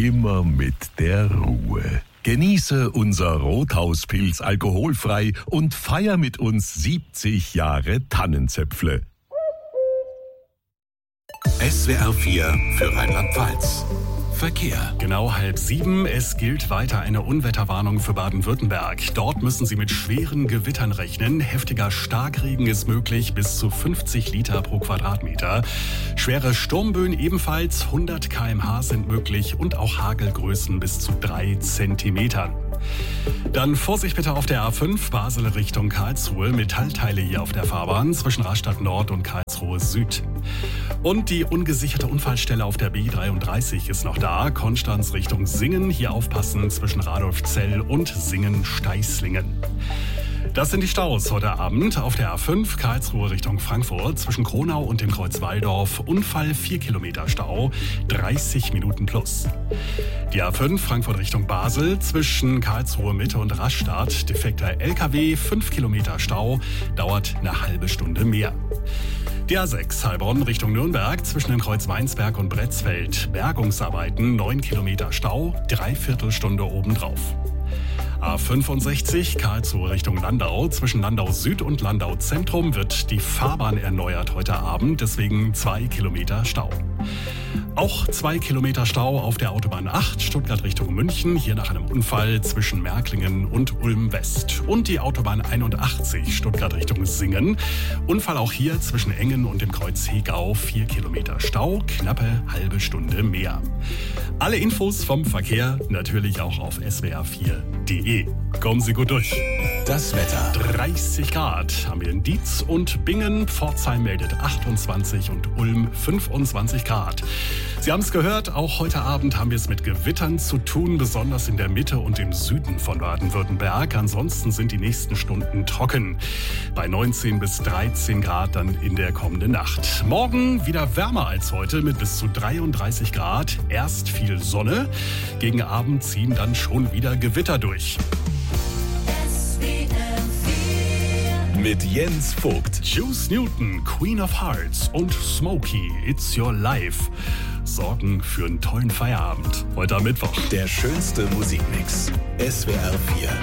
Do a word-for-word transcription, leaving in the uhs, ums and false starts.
immer mit der Ruhe. Genieße unser Rothauspilz alkoholfrei und feier mit uns siebzig Jahre Tannenzäpfle. S W R vier für Rheinland-Pfalz. Verkehr. Genau halb sieben. Es gilt weiter eine Unwetterwarnung für Baden-Württemberg. Dort müssen Sie mit schweren Gewittern rechnen. Heftiger Starkregen ist möglich, bis zu fünfzig Liter pro Quadratmeter. Schwere Sturmböen ebenfalls, hundert Kilometer pro Stunde sind möglich und auch Hagelgrößen bis zu drei Zentimetern. Dann Vorsicht bitte auf der A fünf, Basel Richtung Karlsruhe. Metallteile hier auf der Fahrbahn zwischen Rastatt Nord und Karlsruhe Süd. Und die ungesicherte Unfallstelle auf der B dreiunddreißig ist noch da. Konstanz Richtung Singen. Hier aufpassen zwischen Radolfzell und Singen-Steißlingen. Das sind die Staus heute Abend auf der A fünf, Karlsruhe Richtung Frankfurt, zwischen Kronau und dem Kreuz Walldorf. Unfall vier Kilometer Stau, dreißig Minuten plus. Die A fünf, Frankfurt Richtung Basel, zwischen Karlsruhe Mitte und Rastatt. Defekter L K W, fünf Kilometer Stau, dauert eine halbe Stunde mehr. Die A sechs, Heilbronn Richtung Nürnberg, zwischen dem Kreuz Weinsberg und Bretzfeld. Bergungsarbeiten, neun Kilometer Stau, dreiviertel Stunde obendrauf. A fünfundsechzig, Karlsruhe Richtung Landau. Zwischen Landau Süd und Landau Zentrum wird die Fahrbahn erneuert heute Abend, deswegen zwei Kilometer Stau. Auch zwei Kilometer Stau auf der Autobahn acht, Stuttgart Richtung München, hier nach einem Unfall zwischen Märklingen und Ulm West. Und die Autobahn einundachtzig, Stuttgart Richtung Singen. Unfall auch hier zwischen Engen und dem Kreuz Hegau, vier Kilometer Stau, knappe halbe Stunde mehr. Alle Infos vom Verkehr natürlich auch auf s w r vier punkt d e. Kommen Sie gut durch. Das Wetter. dreißig Grad haben wir in Dietz und Bingen. Pforzheim meldet achtundzwanzig und Ulm fünfundzwanzig Grad. Sie haben es gehört, auch heute Abend haben wir es mit Gewittern zu tun, besonders in der Mitte und im Süden von Baden-Württemberg. Ansonsten sind die nächsten Stunden trocken. Bei neunzehn bis dreizehn Grad dann in der kommenden Nacht. Morgen wieder wärmer als heute mit bis zu dreiunddreißig Grad. Erst viel Sonne. Gegen Abend ziehen dann schon wieder Gewitter durch. Mit Jens Vogt. Juice Newton, Queen of Hearts und Smokey, It's Your Life sorgen für einen tollen Feierabend heute am Mittwoch. Der schönste Musikmix. S W R vier.